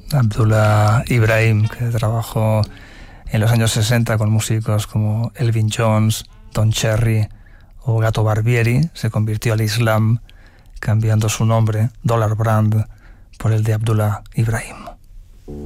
Abdullah Ibrahim, que trabajó en los años 60 con músicos como Elvin Jones, Don Cherry o Gato Barbieri, se convirtió al Islam cambiando su nombre, Dollar Brand, por el de Abdullah Ibrahim.